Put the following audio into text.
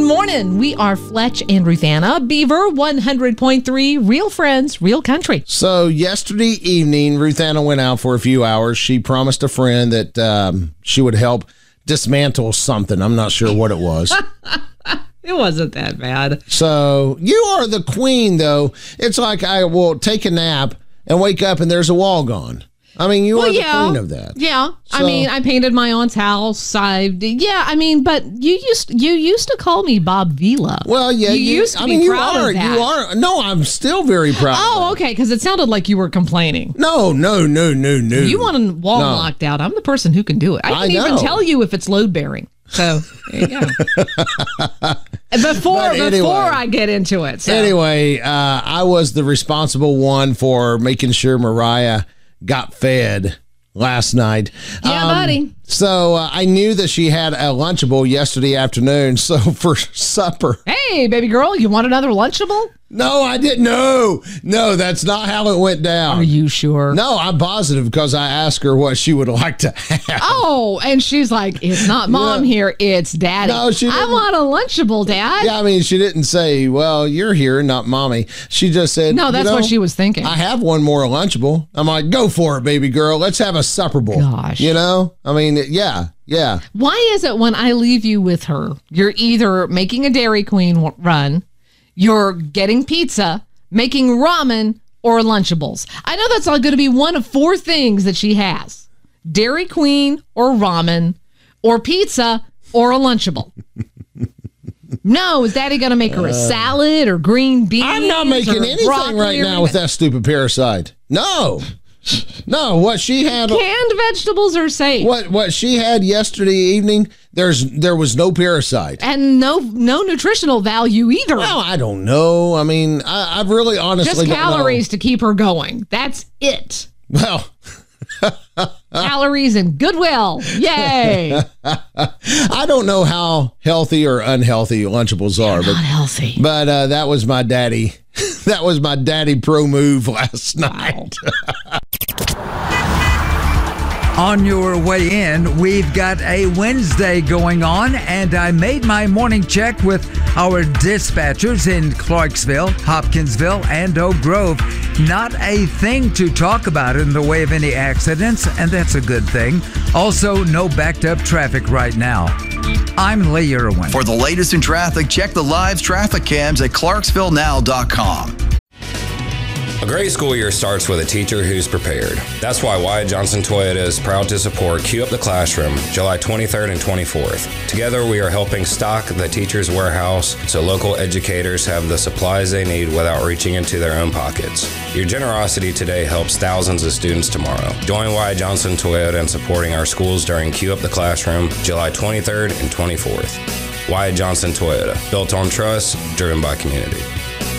morning. We are Fletch and Ruthanna, Beaver 100.3, real friends, real country. So yesterday evening, Ruthanna went out for a few hours. She promised a friend that she would help dismantle something. I'm not sure what it was. It wasn't that bad. So you are the queen, though. It's like I will take a nap and wake up and there's a wall gone. I mean, you are the queen of that. Yeah. So, I mean, I painted my aunt's house. But you used to call me Bob Vila. Well, yeah. You used to be proud of that. You are. No, I'm still very proud of that. Okay, because it sounded like you were complaining. No. You want a wall knocked out. I'm the person who can do it. I can even tell you if it's load bearing. So, yeah. Before I get into it. So. Anyway, I was the responsible one for making sure Mariah got fed last night. Yeah, buddy. So I knew that she had a Lunchable yesterday afternoon. So for supper. Hey, baby girl, you want another Lunchable? No, I didn't. No, that's not how it went down. Are you sure? No, I'm positive because I asked her what she would like to have. Oh, and she's like, it's not mom here, it's daddy. No, she didn't. I want a Lunchable, Dad. Yeah, I mean, she didn't say, well, you're here, not mommy. She just said, no, that's what she was thinking. I have one more Lunchable. I'm like, go for it, baby girl. Let's have a supper bowl. Gosh. You know? I mean, yeah. Why is it when I leave you with her, you're either making a Dairy Queen run, you're getting pizza, making ramen, or Lunchables? I know that's all going to be one of four things that she has. Dairy Queen or ramen or pizza or a Lunchable. No, is Daddy going to make her a salad or green beans? I'm not making anything right now with that stupid parasite. No, what she had... Canned vegetables are safe. What she had yesterday evening, there was no parasite. And no nutritional value either. Well, I don't know. I mean, I really honestly just calories to keep her going. That's it. Well... Calories and goodwill. Yay. I don't know how healthy or unhealthy Lunchables are. Not healthy. But that was my daddy. That was my daddy pro move last night. On your way in, we've got a Wednesday going on, and I made my morning check with our dispatchers in Clarksville, Hopkinsville, and Oak Grove. Not a thing to talk about in the way of any accidents, and that's a good thing. Also, no backed up traffic right now. I'm Lee Irwin. For the latest in traffic, check the live traffic cams at ClarksvilleNow.com. A great school year starts with a teacher who's prepared. That's why Wyatt Johnson Toyota is proud to support Queue Up the Classroom, July 23rd and 24th. Together, we are helping stock the teacher's warehouse so local educators have the supplies they need without reaching into their own pockets. Your generosity today helps thousands of students tomorrow. Join Wyatt Johnson Toyota in supporting our schools during Queue Up the Classroom, July 23rd and 24th. Wyatt Johnson Toyota, built on trust, driven by community.